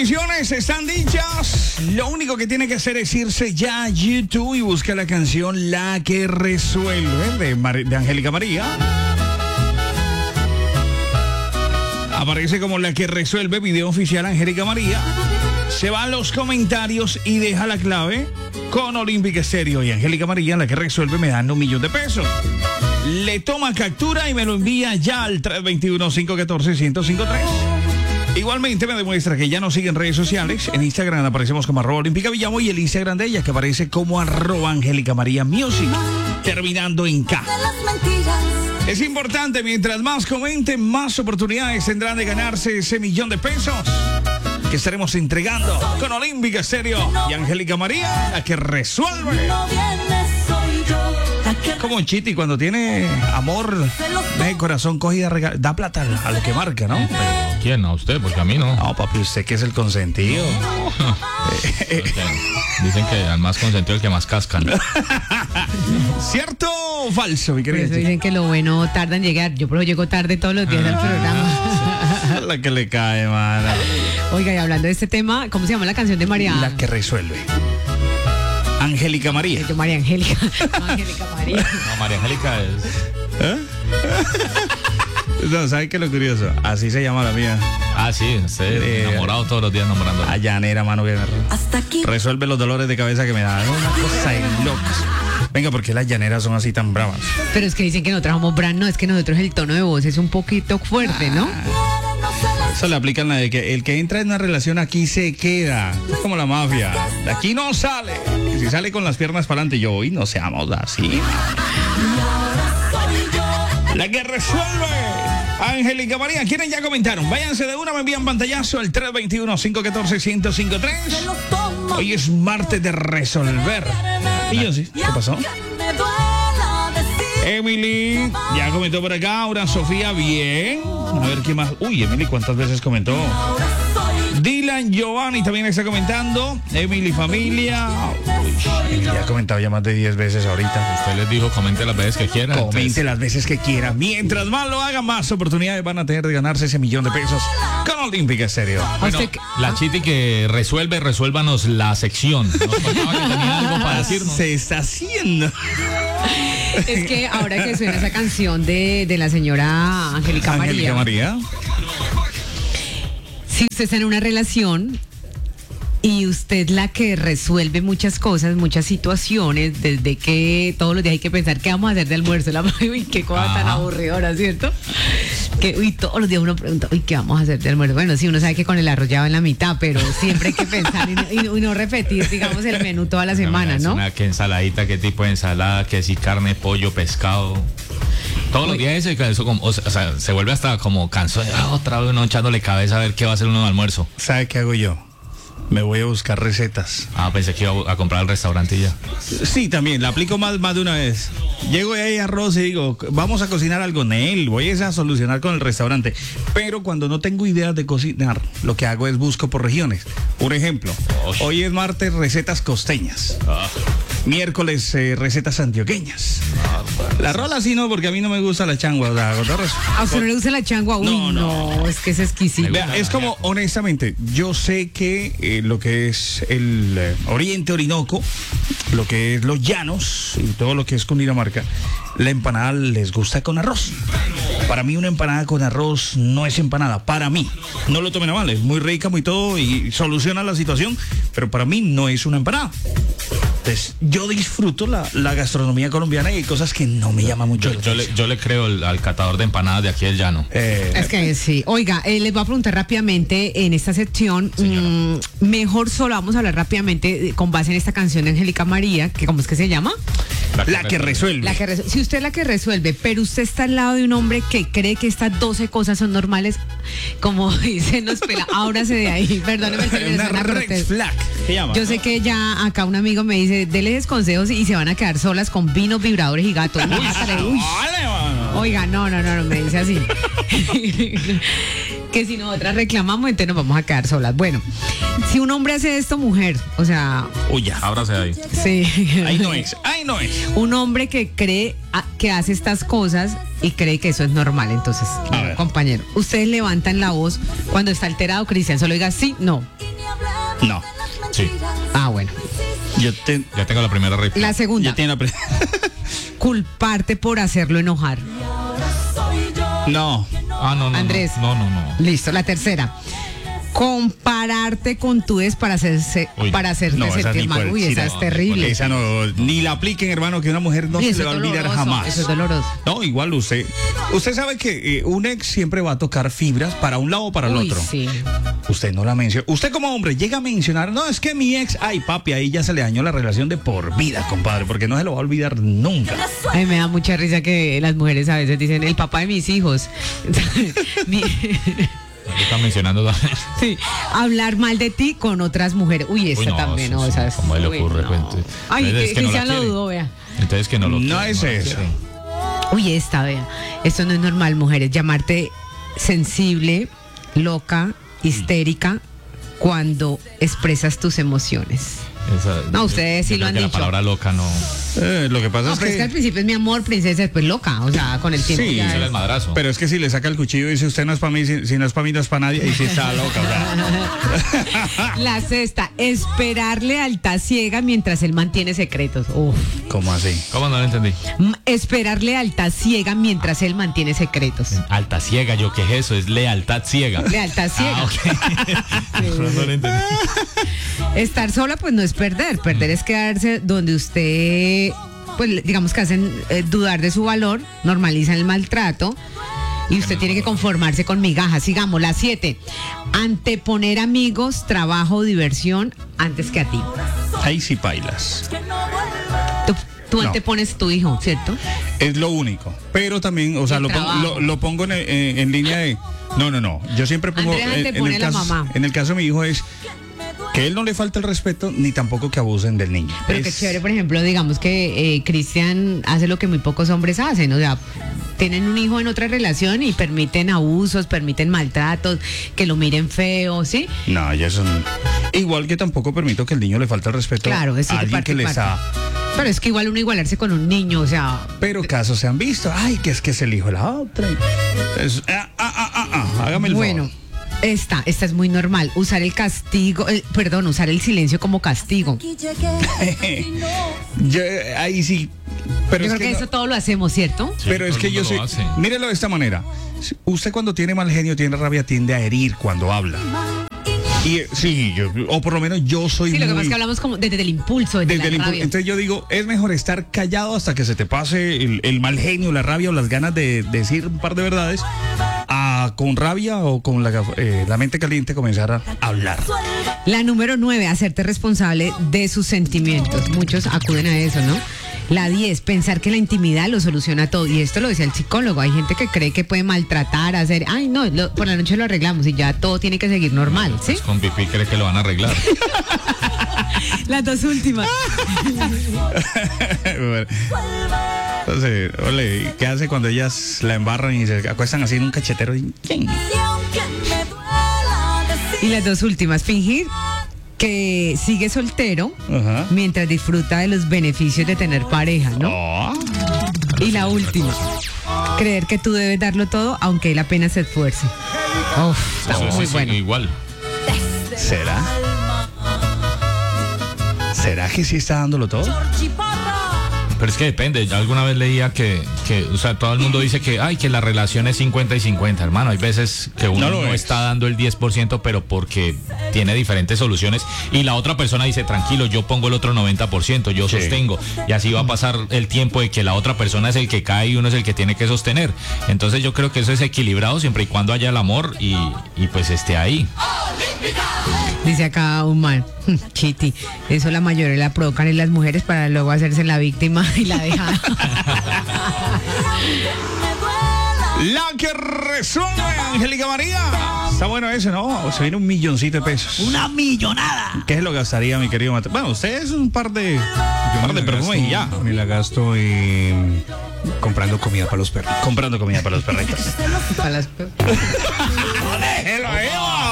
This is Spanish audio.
bendiciones están dichas. Lo único que tiene que hacer es irse ya a YouTube y buscar la canción La que Resuelve de Angélica María. Aparece como La que Resuelve, video oficial Angélica María. Se va a los comentarios y deja la clave con Olímpica Estéreo y Angélica María. La que Resuelve, me dan $1,000,000 de pesos. Le toma captura y me lo envía ya al 321-514-1053. Igualmente me demuestra que ya nos sigue en redes sociales. En Instagram aparecemos como @Olímpica Villamo y el Instagram de ella que aparece como @Angélica María Music, terminando en K. Es importante, mientras más comenten, más oportunidades tendrán de ganarse ese $1,000,000 de pesos que estaremos entregando con Olímpica Estéreo y Angélica María, La que Resuelve. Como un chiti, cuando tiene amor, el corazón coge y da plata a lo que marca, ¿no? ¿Quién? ¿A usted? Porque a mí no. No, papi, usted que es el consentido. Dicen que al más consentido el que más cascan. ¿Cierto o falso, mi querida? Por eso dicen que lo bueno tarda en llegar. Yo llego tarde todos los días al programa. La que le cae, mano. Oiga, y hablando de este tema, ¿cómo se llama la canción de María? La que Resuelve. Angélica María. Yo, María Angélica. No, Angélica María. No, María Angélica es... No, ¿sabes qué es lo curioso? Así se llama la mía. Ah, sí, enamorado todos los días nombrando. La llanera, mano, que Hasta aquí. resuelve los dolores de cabeza que me dan. Una cosa de locos. Venga, ¿por qué las llaneras son así tan bravas? Pero es que dicen que nosotros somos brand, no, es que nosotros el tono de voz es un poquito fuerte, ¿no? Eso le aplican la de que el que entra en una relación aquí se queda. Es como la mafia. De aquí no sale. Y si sale con las piernas para adelante, yo, no seamos así. La que Resuelve. Angélica María, ¿quiénes ya comentaron? Váyanse de una, me envían pantallazo al 321-514-1053. Hoy es martes de resolver. ¿Y yo sí? ¿Qué pasó? Emily, ya comentó por acá. Ahora Sofía, bien. A ver qué más. Uy, Emily, ¿cuántas veces comentó? Dylan Giovanni también está comentando. Emily familia. Uy, Emily ha comentado ya más de 10 veces ahorita. Usted les dijo, comente las veces que quiera. Comente entonces... las veces que quiera. Mientras más lo haga, más oportunidades van a tener de ganarse ese $1,000,000 de pesos con Olímpica Estéreo. Bueno, la Chiti que resuélvanos la sección. Nos contaba que tenía algo para decirnos. Se está haciendo. Es que ahora que suena esa canción de la señora Angélica María. Si usted está en una relación y usted la que resuelve muchas cosas, muchas situaciones, desde que todos los días hay que pensar qué vamos a hacer de almuerzo, uy, qué cosa tan aburridora, ¿cierto? Que todos los días uno pregunta, uy, ¿qué vamos a hacer de almuerzo? Bueno, sí, uno sabe que con el arroz ya va en la mitad, pero siempre hay que pensar y no repetir, digamos, el menú toda la semana, ¿no? ¿Qué ensaladita? ¿Qué tipo de ensalada? ¿Qué si carne, pollo, pescado? Todos los días eso como, o sea, se vuelve hasta como cansón. Otra vez uno echándole cabeza a ver qué va a hacer uno de almuerzo. ¿Sabe qué hago yo? Me voy a buscar recetas. Pensé que iba a comprar al restaurante y ya. Sí, también, la aplico más de una vez. Llego ahí a arroz y digo, vamos a cocinar algo, Nel, voy a solucionar con el restaurante. Pero cuando no tengo ideas de cocinar, lo que hago es busco por regiones. Por ejemplo, hoy es martes, recetas costeñas. Miércoles, recetas antioqueñas. La rola sí no, porque a mí no me gusta la changua. O sea, ¿a usted no le gusta la changua? Uy, no, es que es exquisito. Vea, es como, honestamente, yo sé que lo que es el Oriente Orinoco, lo que es los llanos y todo lo que es Cundinamarca, la empanada les gusta con arroz. Para mí una empanada con arroz no es empanada, para mí. No lo tomen a mal, es muy rica, muy todo y soluciona la situación, pero para mí no es una empanada. Entonces, yo disfruto la gastronomía colombiana y hay cosas que no me llaman mucho. Yo le creo al catador de empanadas de aquí del llano. Es que sí. Oiga, les voy a preguntar rápidamente en esta sección. Mejor solo vamos a hablar rápidamente con base en esta canción de Angélica María, que ¿cómo es que se llama? La que resuelve. Si usted es la que resuelve, pero usted está al lado de un hombre que cree que estas 12 cosas son normales, como dicen los pelados, ábrase de ahí. Perdóneme. Una red flag. Se llama. Yo sé que ya acá un amigo me dice, déles consejos y se van a quedar solas con vinos, vibradores y gatos. Oiga, no, me dice así. Que si nosotras reclamamos, entonces nos vamos a quedar solas. Bueno, si un hombre hace esto, mujer, o sea... Uy, ya, ábrase de ahí. Sí. Ahí no es. Un hombre que cree que hace estas cosas y cree que eso es normal. Entonces, compañero, ustedes levantan la voz cuando está alterado, Cristian, solo diga sí, no. No. Sí. Ah, bueno. Ya tengo la primera réplica. La segunda, Yo tengo culparte por hacerlo enojar. No. Ah, no. Andrés. No. Listo. La tercera, compararte con tu ex para hacerte No, esa sentir ni mal. Uy, cualquiera. esa es terrible. Esa no, ni la apliquen, hermano, que una mujer no Uy, se eso le va a es olvidar doloroso, jamás. Eso es doloroso. No, igual usted sabe que un ex siempre va a tocar fibras para un lado o para el Uy, otro. sí. Usted no la menciona. Usted como hombre llega a mencionar, no, es que mi ex, ay papi, ahí ya se le dañó la relación de por vida, compadre, porque no se lo va a olvidar nunca. A mí me da mucha risa que las mujeres a veces dicen, el papá de mis hijos. Está mencionando también. Sí, hablar mal de ti con otras mujeres. Uy, esa Uy, no, también, sí, ¿no? sí, Esa es- ¿cómo le uy, ocurre? no. Pues, Ay, entonces es que no la Cristian lo quiere. dudó, vea. Entonces que no lo No quiere, es la eso. quiere. Uy, esta, vea. Esto no es normal, mujeres. Llamarte sensible, loca, histérica, cuando expresas tus emociones. No, ustedes sí yo lo creo han que dicho. La palabra loca no. Lo que pasa No, es pero es que al que... principio es mi amor, princesa, después loca. O sea, con el tiempo Sí, ya Eso es- es el madrazo. Pero es que si le saca el cuchillo y dice, usted no es para mí, si no es para mí, no es para nadie, y si está loca, o sea. La sexta, esperar lealtad ciega mientras él mantiene secretos. Uf. ¿Cómo así? ¿Cómo no lo entendí? Esperar lealtad ciega mientras él mantiene secretos. Alta ciega, ¿yo qué es eso? Es lealtad ciega. Lealtad ciega. Ah, ok. No lo entendí. Estar sola, pues no es perder. Perder es quedarse donde usted, pues digamos que hacen dudar de su valor, normalizan el maltrato. Y usted tiene que conformarse con migajas. Sigamos, la 7. Anteponer amigos, trabajo o diversión antes que a ti. Ahí sí bailas. Tú No. antepones tu hijo, ¿cierto? Es lo único. Pero también, o sea, El lo pongo, trabajo. lo pongo en línea de... No. Yo siempre pongo... Andrea antepone a la mamá. En el caso de mi hijo es que él no le falta el respeto, ni tampoco que abusen del niño. Pero qué chévere, por ejemplo, digamos que Cristian hace lo que muy pocos hombres hacen, o sea, tienen un hijo en otra relación y permiten abusos, permiten maltratos, que lo miren feo, ¿sí? No, ya son... Igual que tampoco permito que el niño le falte el respeto Claro, eso a de alguien parte que y le parte. está... Pero es que igual uno igualarse con un niño, o sea, Pero casos se han visto. Ay, que es el hijo de la otra. Hágame el bueno. favor. Esta es muy normal, usar el castigo, usar el silencio como castigo. Ahí sí. Pero Yo es creo que no- eso todo lo hacemos, ¿cierto? Sí, pero es todo que el yo mundo sé, lo hace. mírelo de esta manera. Usted cuando tiene mal genio, tiene rabia, tiende a herir cuando habla. Y sí, o por lo menos yo soy Sí, lo que muy... pasa es que hablamos como desde el impulso, desde desde el la impulso. rabia. Entonces yo digo, es mejor estar callado hasta que se te pase el mal genio, la rabia o las ganas de decir un par de verdades, a con rabia o con la mente caliente comenzar a hablar. La número 9, hacerte responsable de sus sentimientos. Muchos acuden a eso, ¿no? La 10, pensar que la intimidad lo soluciona todo. Y esto lo decía el psicólogo. Hay gente que cree que puede maltratar, hacer, ay, no, por la noche lo arreglamos y ya todo tiene que seguir normal, ¿sí? Pues con pipí cree que lo van a arreglar. Las dos últimas. Bueno. Entonces, ole, ¿qué hace cuando ellas la embarran y se acuestan así en un cachetero? Y Y las dos últimas, fingir que sigue soltero Ajá. mientras disfruta de los beneficios de tener pareja, ¿no? Oh. Y la última, creer que tú debes darlo todo aunque él apenas se esfuerce. Uf, está Eso muy sí, bueno. igual. ¿Será? ¿Será que sí está dándolo todo? Pero es que depende. Yo alguna vez leía que, o sea, todo el mundo dice que, ay, que la relación es 50 y 50, hermano. Hay veces que uno No lo no es. está dando el 10%, pero porque tiene diferentes soluciones. Y la otra persona dice, tranquilo, yo pongo el otro 90%, yo Sí. sostengo. Y así va a pasar el tiempo de que la otra persona es el que cae y uno es el que tiene que sostener. Entonces yo creo que eso es equilibrado siempre y cuando haya el amor y pues esté ahí. Dice acá un man, Chiti, eso la mayoría la provocan en las mujeres para luego hacerse la víctima y la dejada. La que resuelve, Angélica María. Está bueno ese, ¿no? Se viene 1 milloncito de pesos. ¡Una millonada! ¿Qué se lo gastaría, mi querido Mateo? Bueno, usted es un par de perfumes y ya. Me la gasto comprando comida para los perros. Comprando comida para los perritos. Para las-